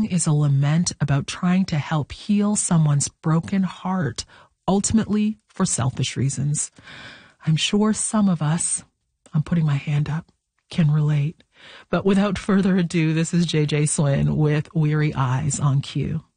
song is a lament about trying to help heal someone's broken heart, ultimately for selfish reasons. I'm sure some of us, I'm putting my hand up, can relate. But without further ado, this is JJ Swin with Weary Eyes on Q.